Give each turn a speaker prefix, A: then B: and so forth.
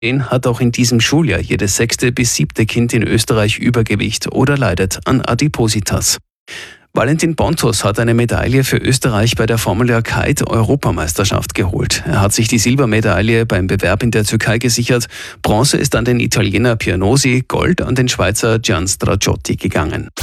A: hat auch in diesem Schuljahr jedes 6. bis 7. Kind in Österreich Übergewicht oder leidet an Adipositas. Valentin Pontus hat eine Medaille für Österreich bei der Formula Kite Europameisterschaft geholt. Er hat sich die Silbermedaille beim Bewerb in der Türkei gesichert. Bronze ist an den Italiener Pianosi, Gold an den Schweizer Gian Straciotti gegangen.